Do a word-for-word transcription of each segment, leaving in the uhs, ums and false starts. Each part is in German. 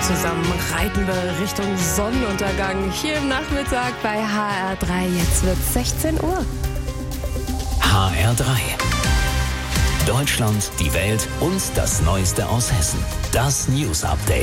Zusammen reiten wir Richtung Sonnenuntergang hier im Nachmittag bei H R drei. Jetzt wird sechzehn Uhr. H R drei. Deutschland, die Welt und das Neueste aus Hessen. Das News Update.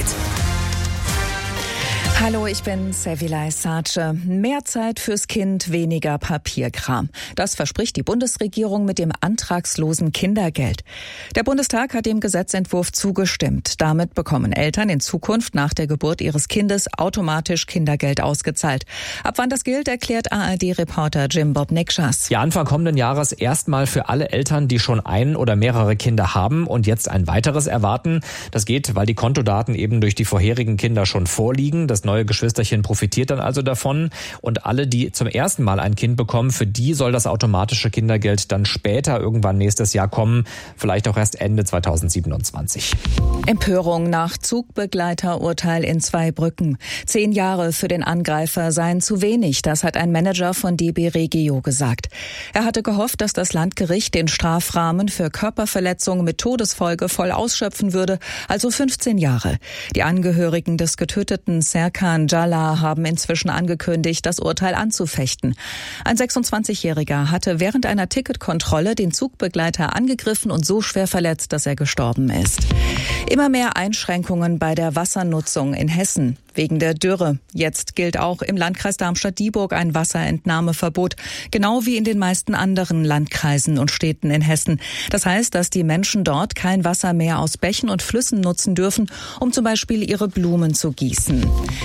Hallo, ich bin Sevilay Sace. Mehr Zeit fürs Kind, weniger Papierkram. Das verspricht die Bundesregierung mit dem antragslosen Kindergeld. Der Bundestag hat dem Gesetzentwurf zugestimmt. Damit bekommen Eltern in Zukunft nach der Geburt ihres Kindes automatisch Kindergeld ausgezahlt. Ab wann das gilt, erklärt A R D-Reporter Jim Bob Nikschas. Ja, Anfang kommenden Jahres erstmal für alle Eltern, die schon ein oder mehrere Kinder haben und jetzt ein weiteres erwarten. Das geht, weil die Kontodaten eben durch die vorherigen Kinder schon vorliegen. Das neue Geschwisterchen profitiert dann also davon. Und alle, die zum ersten Mal ein Kind bekommen, für die soll das automatische Kindergeld dann später irgendwann nächstes Jahr kommen. Vielleicht auch erst Ende zweitausendsiebenundzwanzig. Empörung nach Zugbegleiterurteil in Zweibrücken. Zehn Jahre für den Angreifer seien zu wenig. Das hat ein Manager von D B Regio gesagt. Er hatte gehofft, dass das Landgericht den Strafrahmen für Körperverletzung mit Todesfolge voll ausschöpfen würde, also fünfzehn Jahre. Die Angehörigen des getöteten Serkan Jallah haben inzwischen angekündigt, das Urteil anzufechten. Ein sechsundzwanzigjähriger hatte während einer Ticketkontrolle den Zugbegleiter angegriffen und so schwer verletzt, dass er gestorben ist. Immer mehr Einschränkungen bei der Wassernutzung in Hessen. Wegen der Dürre. Jetzt gilt auch im Landkreis Darmstadt-Dieburg ein Wasserentnahmeverbot, genau wie in den meisten anderen Landkreisen und Städten in Hessen. Das heißt, dass die Menschen dort kein Wasser mehr aus Bächen und Flüssen nutzen dürfen, um zum Beispiel ihre Blumen zu gießen.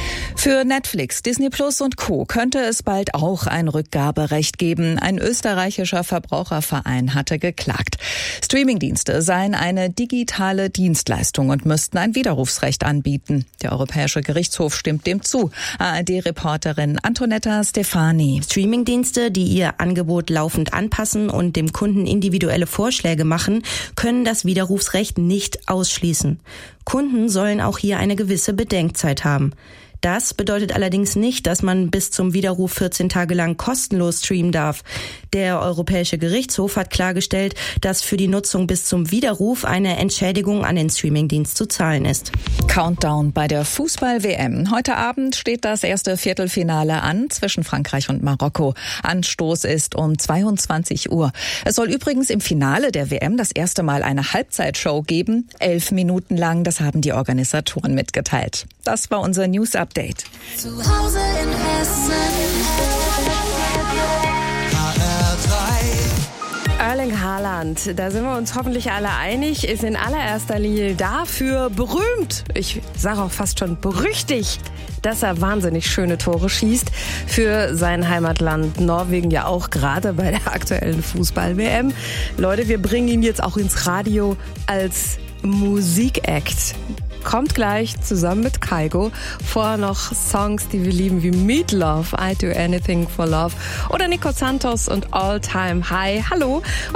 Für Netflix, Disney Plus und Co. könnte es bald auch ein Rückgaberecht geben. Ein österreichischer Verbraucherverein hatte geklagt. Streamingdienste seien eine digitale Dienstleistung und müssten ein Widerrufsrecht anbieten. Der Europäische Gerichtshof stimmt dem zu. A R D-Reporterin Antonetta Stefani. Streamingdienste, die ihr Angebot laufend anpassen und dem Kunden individuelle Vorschläge machen, können das Widerrufsrecht nicht ausschließen. Kunden sollen auch hier eine gewisse Bedenkzeit haben. Das bedeutet allerdings nicht, dass man bis zum Widerruf vierzehn Tage lang kostenlos streamen darf. Der Europäische Gerichtshof hat klargestellt, dass für die Nutzung bis zum Widerruf eine Entschädigung an den Streamingdienst zu zahlen ist. Countdown bei der Fußball-W M. Heute Abend steht das erste Viertelfinale an zwischen Frankreich und Marokko. Anstoß ist um zweiundzwanzig Uhr. Es soll übrigens im Finale der W M das erste Mal eine Halbzeitshow geben. Elf Minuten lang, das haben die Organisatoren mitgeteilt. Das war unser News Update. Zu Hause in Hessen. H R drei. Erling Haaland, da sind wir uns hoffentlich alle einig, ist in allererster Linie dafür berühmt, ich sage auch fast schon berüchtigt, dass er wahnsinnig schöne Tore schießt. Für sein Heimatland Norwegen ja auch gerade bei der aktuellen Fußball-W M. Leute, wir bringen ihn jetzt auch ins Radio als Musikact. Kommt gleich zusammen mit Kygo. Vorher noch Songs, die wir lieben, wie Meat Love, I Do Anything for Love oder Nico Santos und All Time High. Hallo.